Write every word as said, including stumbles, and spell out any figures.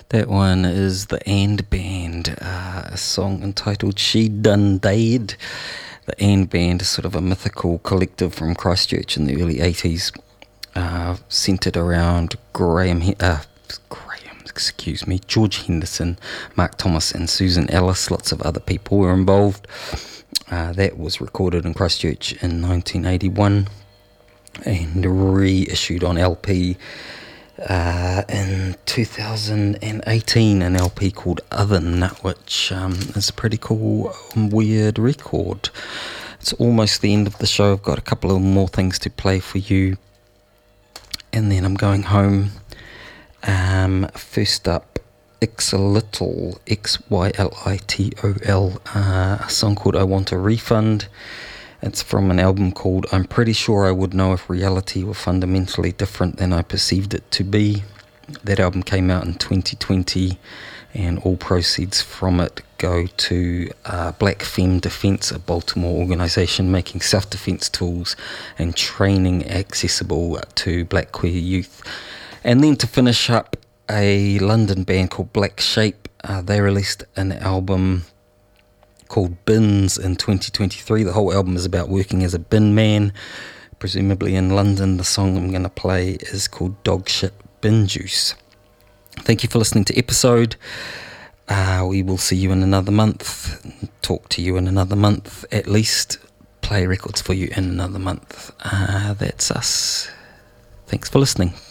That one is the And Band, uh, a song entitled She Done Died. The And Band is sort of a mythical collective from Christchurch in the early eighties, uh, centred around Graham, uh, Graham, excuse me, George Henderson, Mark Thomas and Susan Ellis. Lots of other people were involved. Uh, that was recorded in Christchurch in nineteen eighty-one and reissued on L P uh, in two thousand eighteen, an L P called Oven, which um, is a pretty cool, weird record. It's almost the end of the show. I've got a couple of more things to play for you, and then I'm going home. Um, first up, Xylitol, X Y L I T O L, uh, a song called I Want a Refund. It's from an album called I'm Pretty Sure I Would Know If Reality Were Fundamentally Different Than I Perceived It to Be. That album came out in twenty twenty, and all proceeds from it go to uh, Black Femme Defense, a Baltimore organisation making self-defense tools and training accessible to black queer youth. And then to finish up, a London band called Black Shape. Uh, they released an album called Bins in twenty twenty-three. The whole album is about working as a bin man, presumably in London. The song I'm going to play is called Dog Shit Bin Juice. Thank you for listening to episode. Uh, we will see you in another month, talk to you in another month at least, play records for you in another month. Uh, that's us. Thanks for listening.